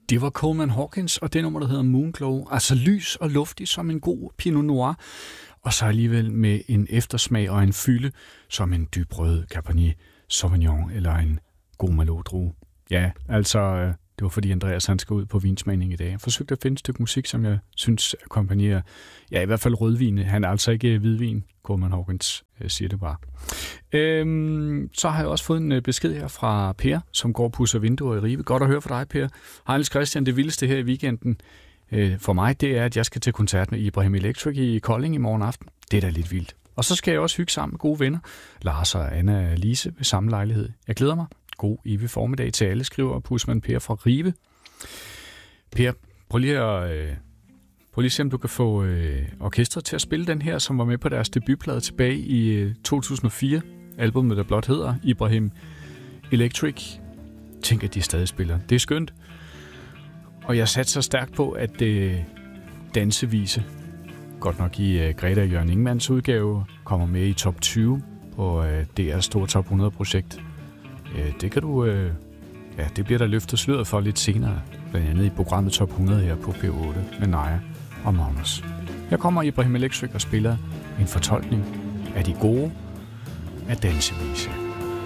Det var Coleman Hawkins, og det nummer, der hedder Moonglow. Altså lys og luftig som en god Pinot Noir, og så alligevel med en eftersmag og en fylde som en dybrød Cabernet Sauvignon eller en god Merlot-drue. Ja, altså, det var fordi Andreas han skal ud på vinsmagning i dag. Jeg forsøgte at finde et stykke musik, som jeg synes akkompagnerer, ja, i hvert fald rødvin. Han er altså ikke hvidvin, Coleman Hawkins siger det bare. Så har jeg også fået en besked her fra Per, som går og pudser vinduer i Ribe. Godt at høre fra dig, Per. Hej, Niels Christian. Det vildeste her i weekenden for mig, det er, at jeg skal til koncert med Ibrahim Electric i Kolding i morgen aften. Det er da lidt vildt. Og så skal jeg også hygge sammen med gode venner. Lars og Anna og Lise ved samme lejlighed. Jeg glæder mig. God evig formiddag til alle, skriver Pusman Per fra Ribe. Per, prøv lige at se, om du kan få orkestret til at spille den her, som var med på deres debutplade tilbage i 2004. Albumet, der blot hedder Ibrahim Electric. Tænk, at de stadig spiller. Det er skønt. Og jeg satte så stærkt på, at dansevise, godt nok i Greta og Jørgen Ingemanns udgave, kommer med i top 20 på DR's store top 100 projekt. Det kan du... det bliver der løftet sløret for lidt senere, blandt andet i programmet Top 100 her på P8 med Naja og Magnus. Her kommer Ibrahim Electric og spiller en fortolkning af de gode af dansevise.